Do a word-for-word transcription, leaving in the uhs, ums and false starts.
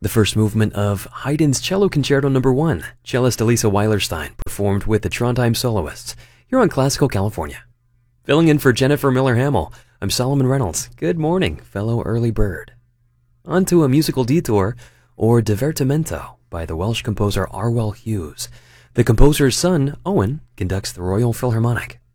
The first movement of Haydn's Cello Concerto Number one, cellist Elisa Weilerstein, performed with the Trondheim Soloists, here on Classical California. Filling in for Jennifer Miller-Hamill, I'm Solomon Reynolds. Good morning, fellow early bird. On to a musical detour, or divertimento, by the Welsh composer Arwell Hughes. The composer's son, Owen, conducts the Royal Philharmonic.